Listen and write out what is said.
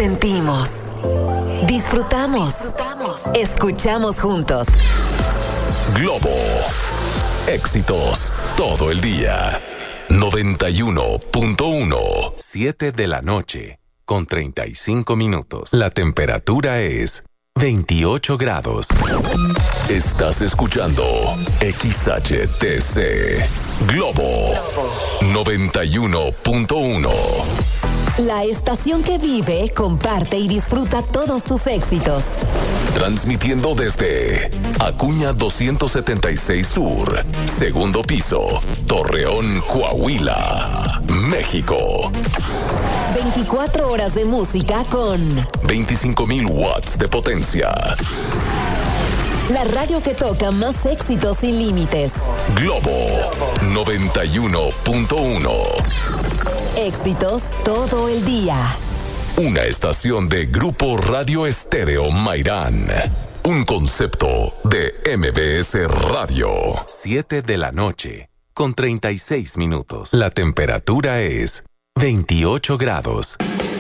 Sentimos. Disfrutamos. Escuchamos juntos. Globo. Éxitos todo el día. 91.1. 7 de la noche, con 35 minutos. La temperatura es 28 grados. Estás escuchando XHTC. Globo 91.1. La estación que vive, comparte y disfruta todos tus éxitos. Transmitiendo desde Acuña 276 Sur, segundo piso, Torreón, Coahuila, México. 24 horas de música con 25,000 watts de potencia. La radio que toca más éxitos sin límites. Globo 91.1. Éxitos todo el día. Una estación de Grupo Radio Estéreo Mairán. Un concepto de MBS Radio. 7 de la noche, con 36 minutos. La temperatura es 28 grados.